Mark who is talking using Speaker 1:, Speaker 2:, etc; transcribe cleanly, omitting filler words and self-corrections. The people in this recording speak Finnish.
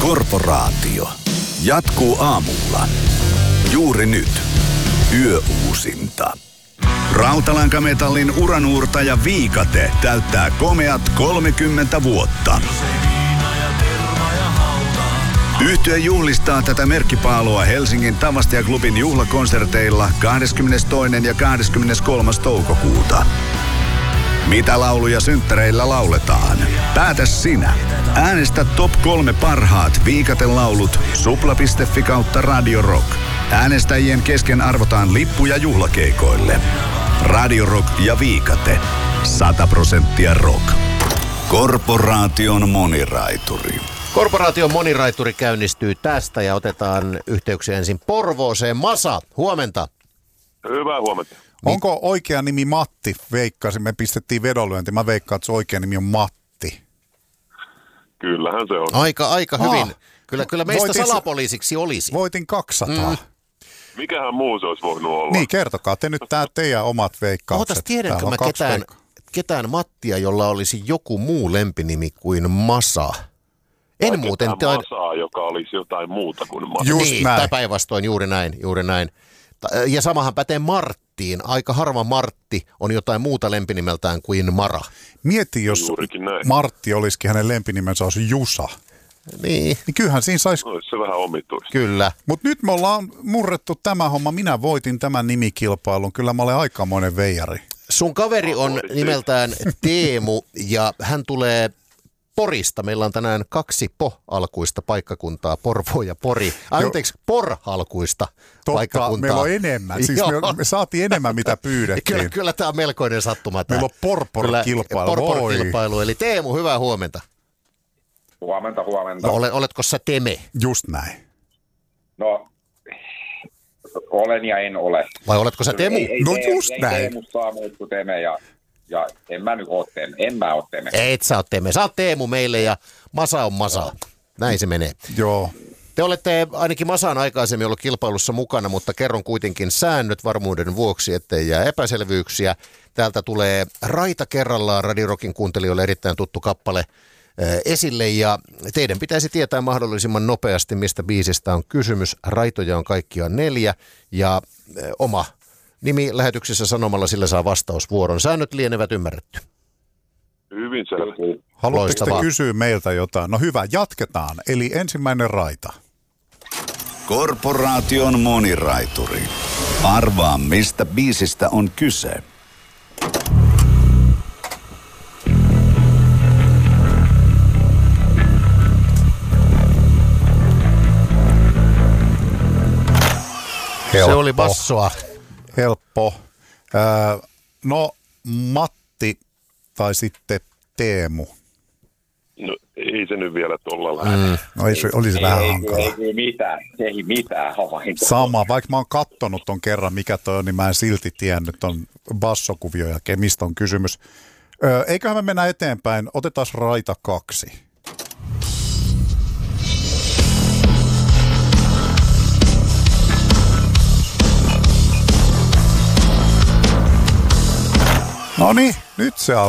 Speaker 1: Korporaatio. Jatkuu aamulla. Juuri nyt. Yöuusinta. Rautalankametallin uranuurtaja Viikate täyttää komeat 30 vuotta. Yhtye juhlistaa tätä merkkipaalua Helsingin Tavastia-klubin juhlakonserteilla 22. ja 23. toukokuuta. Mitä lauluja synttäreillä lauletaan? Päätä sinä. Äänestä top 3 parhaat Viikate-laulut supla.fi/Radio Rock. Äänestäjien kesken arvotaan lippuja juhlakeikoille. Radio Rock ja Viikate. 100% rock. Korporaation moniraituri.
Speaker 2: Korporaation moniraituri käynnistyy tästä ja otetaan yhteyksiä ensin Porvooseen. Masa, huomenta.
Speaker 3: Hyvää huomenta.
Speaker 4: Onko oikea nimi Matti? Veikkasin, me pistettiin vedonlyönti. Mä veikkaan, että se oikea nimi on Matti.
Speaker 3: Kyllähän se on.
Speaker 2: Aika hyvin. Kyllä meistä salapoliisiksi olisi.
Speaker 4: Voitin 200.
Speaker 3: Mikähän muu se olisi voinut olla?
Speaker 4: Niin, kertokaa te nyt teidän omat veikkaukset.
Speaker 2: Ootas, tiedänkö mä ketään Mattia, jolla olisi joku muu lempinimi kuin Masa? En muuten...
Speaker 3: Masaa, joka olisi jotain muuta kuin Masa.
Speaker 4: Just
Speaker 2: niin,
Speaker 4: näin.
Speaker 2: Tai päinvastoin, juuri näin. Ja samahan pätee Marttiin. Aika harva Martti on jotain muuta lempinimeltään kuin Mara.
Speaker 4: Mieti, jos Martti olisikin hänen lempinimensä olisi Jusa.
Speaker 2: Niin
Speaker 4: kyllähän siinä saisi...
Speaker 3: Olisi se vähän omituista.
Speaker 2: Kyllä.
Speaker 4: Mutta nyt me ollaan murrettu tämä homma. Minä voitin tämän nimikilpailun. Kyllä mä olen aikamoinen veijari.
Speaker 2: Sun kaveri on nimeltään Teemu ja hän tulee Porista. Meillä on tänään 2 po-alkuista paikkakuntaa, Porvoo ja Pori. Anteeksi, por-alkuista paikkakuntaa.
Speaker 4: Meillä on enemmän. Siis me saatiin enemmän, mitä pyydettiin.
Speaker 2: Kyllä tämä on melkoinen sattuma.
Speaker 4: Meillä on porpor-kilpailu.
Speaker 2: Porpor-kilpailu. Eli Teemu, hyvää huomenta.
Speaker 5: Huomenta.
Speaker 2: No, oletko sä Teme?
Speaker 4: Just näin.
Speaker 5: No, olen ja en ole.
Speaker 2: Vai oletko sä Temu?
Speaker 4: Just näin.
Speaker 5: Teemu saa muuttu Teme ja en mä nyt ole Teme. En mä ole Teme.
Speaker 2: Et sä oot Teme. Sä oot Teemu meille ja Masa on Masa. Näin se menee.
Speaker 4: Joo.
Speaker 2: Te olette ainakin Masaan aikaisemmin ollut kilpailussa mukana, mutta kerron kuitenkin säännöt varmuuden vuoksi, ettei jää epäselvyyksiä. Täältä tulee Raita kerrallaan Radio Rockin kuuntelijoille erittäin tuttu kappale esille ja teidän pitäisi tietää mahdollisimman nopeasti, mistä biisistä on kysymys. Raitoja on kaikkiaan 4 ja oma nimi lähetyksessä sanomalla sillä saa vastausvuoron. Säännöt lienevät ymmärretty.
Speaker 3: Hyvin selvästi.
Speaker 4: Haluatteko te kysyä meiltä jotain? No hyvä, jatketaan. Eli ensimmäinen raita.
Speaker 1: Korporaation moniraituri. Arvaa, mistä biisistä on kyse.
Speaker 2: Se oli bassoa.
Speaker 4: Helppo. No, Matti tai sitten Teemu.
Speaker 3: No, ei se nyt vielä tolla lähde.
Speaker 4: No, oli se vähän hankala.
Speaker 5: Ei mitään havaintoa.
Speaker 4: Sama, vaikka mä oon kattonut ton kerran, mikä toi on, niin mä en silti tiennyt ton bassokuvio ja mistä on kysymys. Eiköhän me mennä eteenpäin. Otetaan raita 2. No niin, nyt se